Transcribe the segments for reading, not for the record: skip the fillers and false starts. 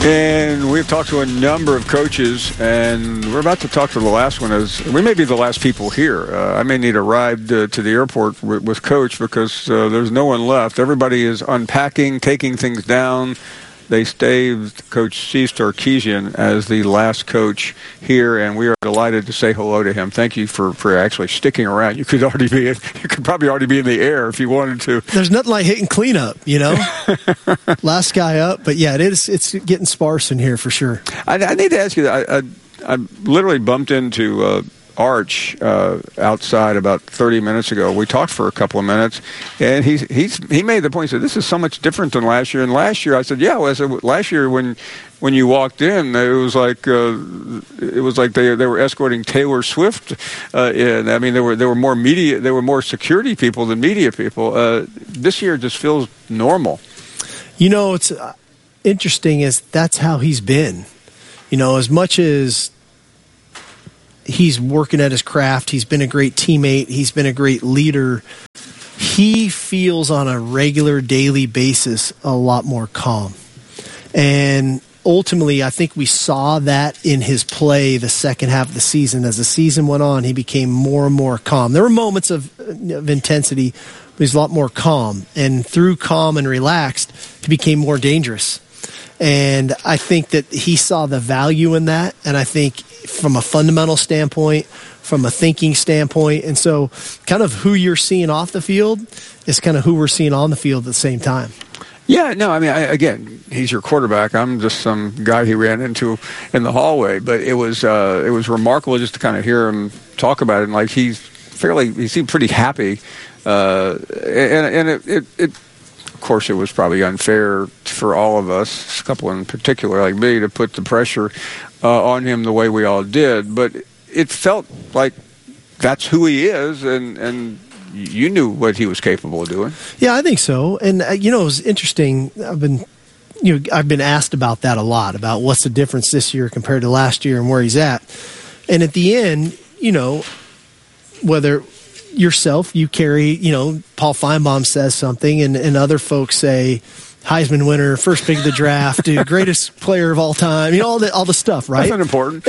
And we've talked to a number of coaches, and we're about to talk to the last one. We may be the last people here. I may need a ride to the airport with Coach because there's no one left. Everybody is unpacking, taking things down. They staved Coach Steve Sarkisian as the last coach here, and we are delighted to say hello to him. Thank you for actually sticking around. You could probably already be in the air if you wanted to. There's nothing like hitting cleanup, Last guy up, but yeah, it's getting sparse in here for sure. I need to ask you that. I literally bumped into Arch outside about 30 minutes ago. We talked for a couple of minutes, and he made the point. He said, "This is so much different than last year." And last year, I said, "Yeah." Well, I said, last year when you walked in, it was like they were escorting Taylor Swift in. I mean, there were more media, there were more security people than media people. This year just feels normal. It's interesting is that's how he's been. As much as he's working at his craft, he's been a great teammate, he's been a great leader, he feels on a regular daily basis a lot more calm. And ultimately, I think we saw that in his play the second half of the season. As the season went on, he became more and more calm. There were moments of intensity, but he's a lot more calm. And through calm and relaxed, he became more dangerous. And I think that he saw the value in that. And I think from a fundamental standpoint, from a thinking standpoint, and so kind of who you're seeing off the field is kind of who we're seeing on the field at the same time. Yeah, no, I mean, again, he's your quarterback. I'm just some guy he ran into in the hallway. But it was remarkable just to kind of hear him talk about it. And like he seemed pretty happy. And it of course, it was probably unfair for all of us, a couple in particular like me, to put the pressure on him the way we all did. But it felt like that's who he is, and you knew what he was capable of doing. Yeah, I think so. And it was interesting. I've been asked about that a lot, about what's the difference this year compared to last year and where he's at. And at the end, whether yourself, you carry, Paul Feinbaum says something, and other folks say Heisman winner, first pick of the draft, greatest player of all time, all the stuff, right? That's not important.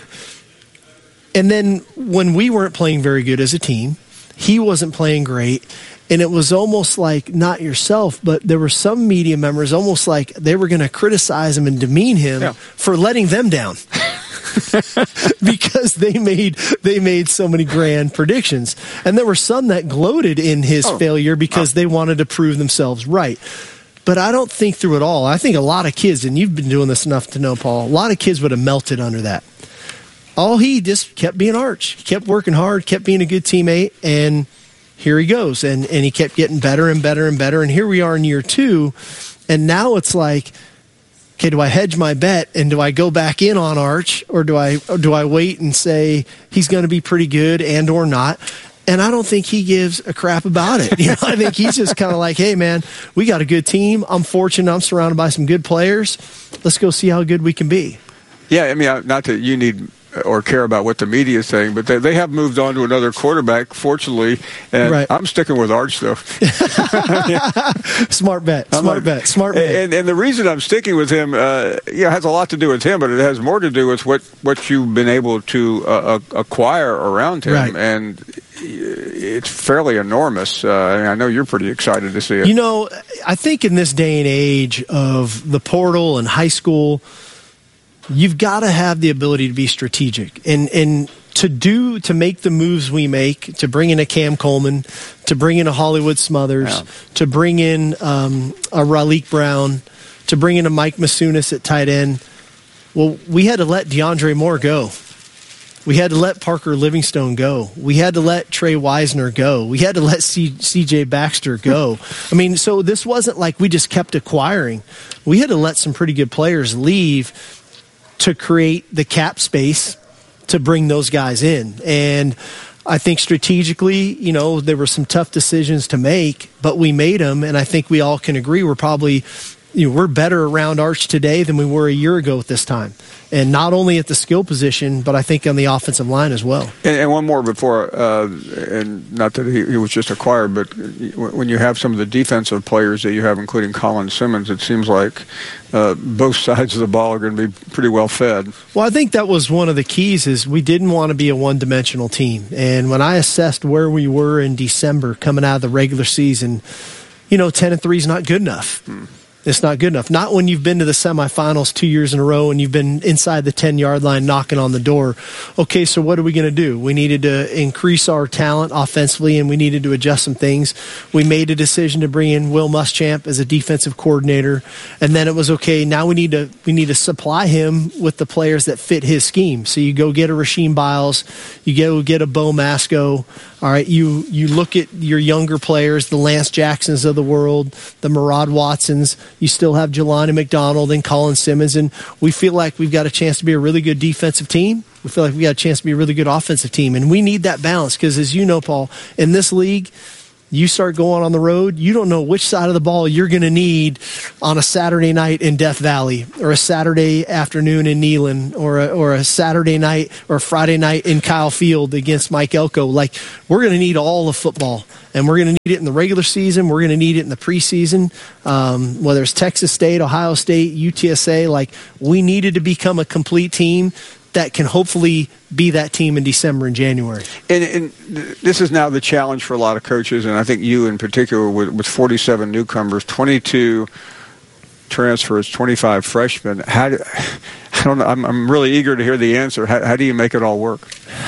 And then when we weren't playing very good as a team, he wasn't playing great, and it was almost like, not yourself, but there were some media members almost like they were going to criticize him and demean him for letting them down. Because they made so many grand predictions. And there were some that gloated in his failure because they wanted to prove themselves right. But I don't think through it all. I think a lot of kids, and you've been doing this enough to know, Paul, a lot of kids would have melted under that. He just kept being Arch. He kept working hard, kept being a good teammate, and here he goes. And he kept getting better and better and better. And here we are in year 2, and now it's like, okay, do I hedge my bet and do I go back in on Arch, or do I wait and say he's going to be pretty good and or not? And I don't think he gives a crap about it. I think he's just kind of like, hey, man, we got a good team. I'm fortunate. I'm surrounded by some good players. Let's go see how good we can be. Yeah, I mean, not that you need or care about what the media is saying, but they have moved on to another quarterback, fortunately, and right. I'm sticking with Arch, though. Smart bet. And the reason I'm sticking with him, has a lot to do with him, but it has more to do with what you've been able to acquire around him, right. And it's fairly enormous. I know you're pretty excited to see it. I think in this day and age of the portal and high school, you've got to have the ability to be strategic and to make the moves we make, to bring in a Cam Coleman, to bring in a Hollywood Smothers, to bring in a Raleek Brown, to bring in a Mike Masunis at tight end. Well, we had to let DeAndre Moore go. We had to let Parker Livingstone go. We had to let Trey Wisner go. We had to let C.J. Baxter go. I mean, so this wasn't like we just kept acquiring. We had to let some pretty good players leave to create the cap space to bring those guys in. And I think strategically, there were some tough decisions to make, but we made them, and I think we all can agree we're probably we're better around Arch today than we were a year ago at this time. And not only at the skill position, but I think on the offensive line as well. And one more before, and not that he was just acquired, but when you have some of the defensive players that you have, including Colin Simmons, it seems like both sides of the ball are going to be pretty well fed. Well, I think that was one of the keys is we didn't want to be a one-dimensional team. And when I assessed where we were in December coming out of the regular season, 10-3 is not good enough. It's not good enough. Not when you've been to the semifinals 2 years in a row and you've been inside the 10-yard line knocking on the door. Okay, so what are we going to do? We needed to increase our talent offensively, and we needed to adjust some things. We made a decision to bring in Will Muschamp as a defensive coordinator, and then it was okay. Now we need to supply him with the players that fit his scheme. So you go get a Rasheem Biles, you go get a Bo Masco. All right, you look at your younger players, the Lance Jacksons of the world, the Murad Watsons. You still have Jelani McDonald and Colin Simmons, and we feel like we've got a chance to be a really good defensive team. We feel like we got a chance to be a really good offensive team, and we need that balance because, as you know, Paul, in this league, you start going on the road, you don't know which side of the ball you're going to need on a Saturday night in Death Valley or a Saturday afternoon in Neyland or a Saturday night or a Friday night in Kyle Field against Mike Elko. Like, we're going to need all of football, and we're going to need it in the regular season. We're going to need it in the preseason, whether it's Texas State, Ohio State, UTSA. Like, we needed to become a complete team that can hopefully be that team in December and January. And this is now the challenge for a lot of coaches, and I think you in particular with 47 newcomers, 22 transfers, 25 freshmen. I don't know. I'm really eager to hear the answer. How do you make it all work?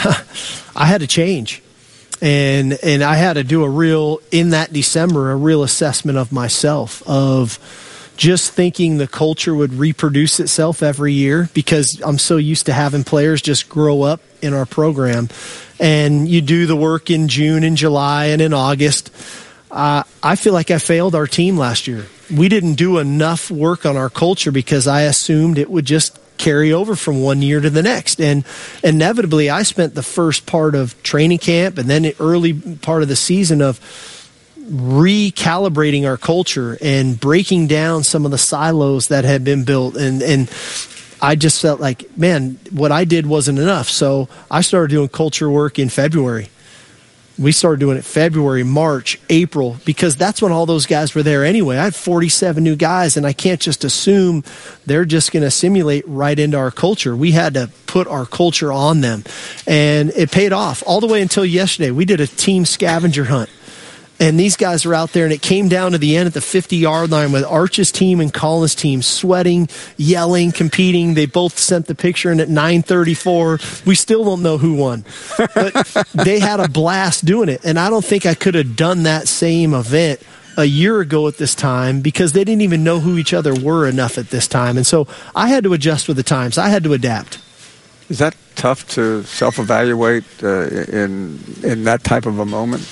I had to change. And I had to do in that December, a real assessment of myself, of just thinking the culture would reproduce itself every year because I'm so used to having players just grow up in our program. And you do the work in June and July and in August. I feel like I failed our team last year. We didn't do enough work on our culture because I assumed it would just carry over from one year to the next. And inevitably, I spent the first part of training camp and then the early part of the season of recalibrating our culture and breaking down some of the silos that had been built. And I just felt like, man, what I did wasn't enough. So I started doing culture work in February. We started doing it February, March, April, because that's when all those guys were there anyway. I had 47 new guys, and I can't just assume they're just going to assimilate right into our culture. We had to put our culture on them, and it paid off all the way until yesterday. We did a team scavenger hunt. And these guys were out there, and it came down to the end at the 50-yard line with Arch's team and Colin's team sweating, yelling, competing. They both sent the picture in at 9:34. We still don't know who won. But they had a blast doing it. And I don't think I could have done that same event a year ago at this time because they didn't even know who each other were enough at this time. And so I had to adjust with the times. I had to adapt. Is that tough to self-evaluate in that type of a moment?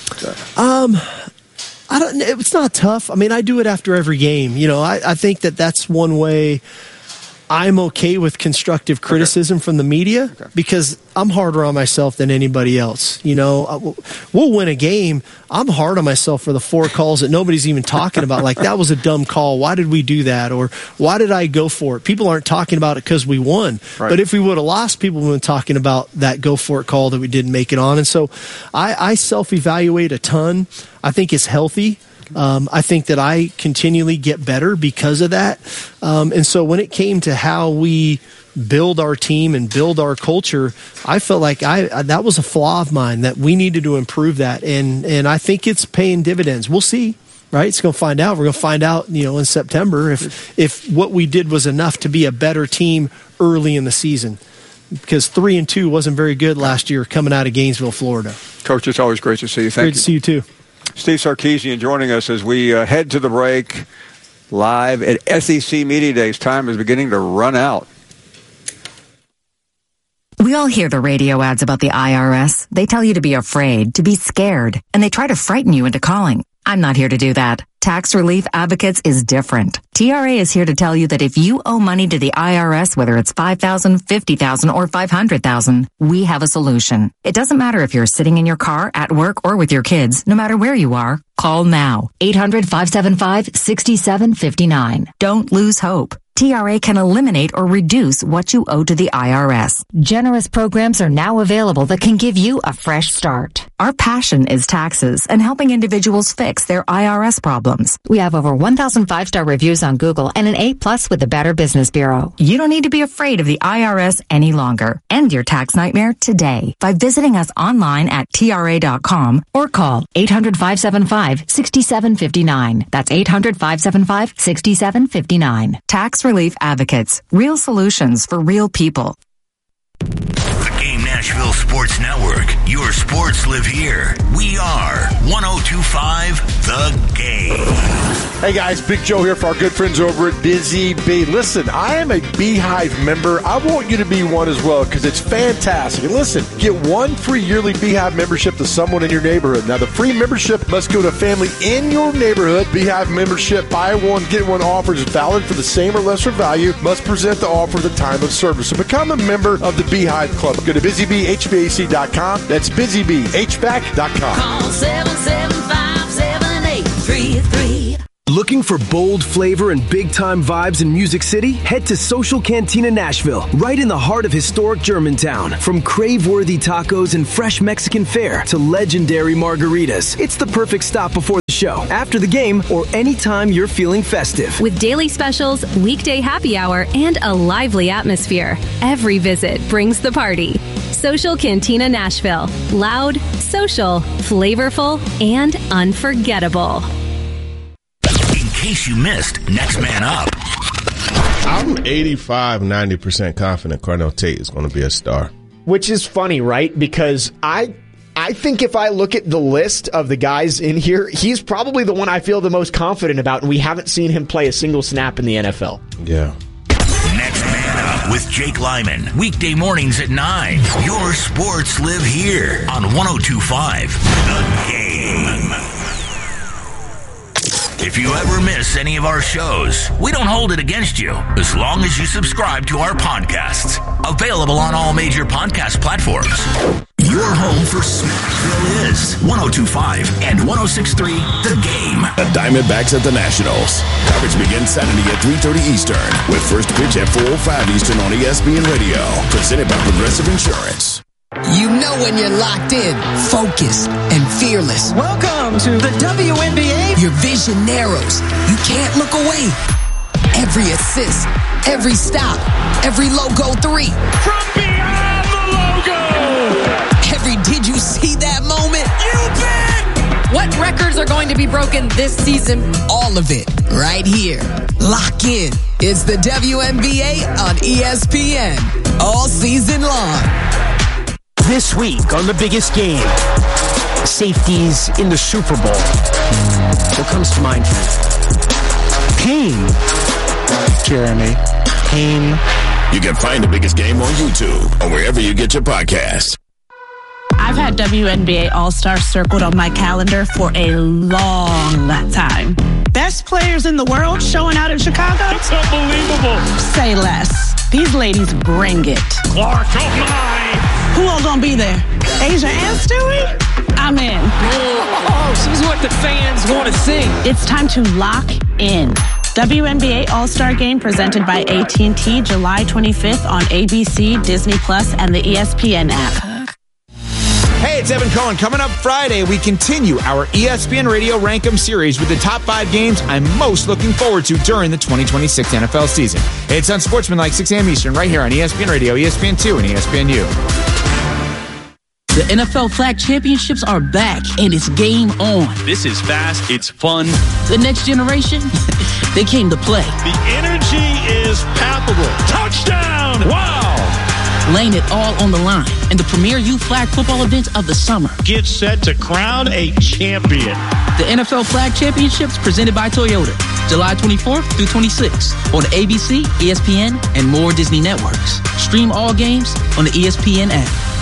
I don't. It's not tough. I mean, I do it after every game. I think that's one way I'm okay with constructive criticism from the media because I'm harder on myself than anybody else. We'll win a game. I'm hard on myself for the 4 calls that nobody's even talking about. Like, that was a dumb call. Why did we do that? Or why did I go for it? People aren't talking about it because we won. Right. But if we would have lost, people would have been talking about that go for it call that we didn't make it on. And so I self-evaluate a ton. I think it's healthy. I think that I continually get better because of that. And so when it came to how we build our team and build our culture, I felt like that was a flaw of mine, that we needed to improve that. And I think it's paying dividends. We'll see, right? It's going to find out. We're going to find out, in September if what we did was enough to be a better team early in the season. Because 3-2 wasn't very good last year coming out of Gainesville, Florida. Coach, it's always great to see you. Thank you. Great to see you, too. Steve Sarkisian joining us as we head to the break live at SEC Media Days. Time is beginning to run out. We all hear the radio ads about the IRS. They tell you to be afraid, to be scared, and they try to frighten you into calling. I'm not here to do that. Tax Relief Advocates is different. TRA is here to tell you that if you owe money to the IRS, whether it's $5,000, $50,000, or $500,000, we have a solution. It doesn't matter if you're sitting in your car, at work, or with your kids. No matter where you are, call now. 800-575-6759. Don't lose hope. TRA can eliminate or reduce what you owe to the IRS. Generous programs are now available that can give you a fresh start. Our passion is taxes and helping individuals fix their IRS problems. We have over 1,000 5-star reviews on Google and an A+ with the Better Business Bureau. You don't need to be afraid of the IRS any longer. End your tax nightmare today by visiting us online at TRA.com or call 800-575-6759. That's 800-575-6759. Tax Relief Advocates. Real solutions for real people. The Game Nashville Sports Network. Your sports live here. We are 102.5 The Game. Hey guys, Big Joe here for our good friends over at Busy Bee. Listen, I am a Beehive member. I want you to be one as well because it's fantastic. And listen, get one free yearly Beehive membership to someone in your neighborhood. Now, the free membership must go to a family in your neighborhood. Beehive membership, buy one, get one offer is valid for the same or lesser value. Must present the offer at the time of service. So become a member of the Beehive Club. Go to BusyBeeHVAC.com. That's BusyBeeHVAC.com. Call 775-7833. Looking for bold flavor and big-time vibes in Music City? Head to Social Cantina Nashville, right in the heart of historic Germantown. From crave-worthy tacos and fresh Mexican fare to legendary margaritas, it's the perfect stop before the show, after the game, or anytime you're feeling festive. With daily specials, weekday happy hour, and a lively atmosphere, every visit brings the party. Social Cantina Nashville. Loud, social, flavorful, and unforgettable. In case you missed, Next Man Up. I'm 85-90% confident Carnell Tate is going to be a star. Which is funny, right? Because I think if I look at the list of the guys in here, he's probably the one I feel the most confident about, and we haven't seen him play a single snap in the NFL. Yeah. Next Man Up with Jake Lyman. Weekday mornings at 9. Your sports live here on 102.5 The Game. If you ever miss any of our shows, we don't hold it against you as long as you subscribe to our podcasts. Available on all major podcast platforms. Your home for Smashville is 102.5 and 106.3 The Game. The Diamondbacks at the Nationals. Coverage begins Saturday at 3:30 Eastern with first pitch at 4:05 Eastern on ESPN Radio. Presented by Progressive Insurance. You know when you're locked in, focused, and fearless. Welcome to the WNBA. Your vision narrows. You can't look away. Every assist, every stop, every logo three. From beyond the logo. Every did you see that moment? You bet. What records are going to be broken this season? All of it right here. Lock in. It's the WNBA on ESPN. All season long. This week on the biggest game, safeties in the Super Bowl. What comes to mind for you? Pain. Jeremy. Pain. You can find the biggest game on YouTube or wherever you get your podcasts. I've had WNBA All-Star circled on my calendar for a long time. Best players in the world showing out in Chicago? It's unbelievable. Say less. These ladies bring it. Clark, oh my! Who all gonna be there? Asia and Stewie? I'm in. Oh, she's what the fans want to see. It's time to lock in. WNBA All-Star Game presented by AT&T July 25th on ABC, Disney Plus, and the ESPN app. Hey, it's Evan Cohen. Coming up Friday, we continue our ESPN Radio Rankem series with the top 5 games I'm most looking forward to during the 2026 NFL season. It's on Sportsmanlike 6 a.m. Eastern right here on ESPN Radio, ESPN2, and ESPNU. The NFL Flag Championships are back, and it's game on. This is fast. It's fun. The next generation, they came to play. The energy is palpable. Touchdown! Wow! Laying it all on the line in the premier youth flag football event of the summer. Get set to crown a champion. The NFL Flag Championships presented by Toyota, July 24th through 26th on ABC, ESPN, and more Disney networks. Stream all games on the ESPN app.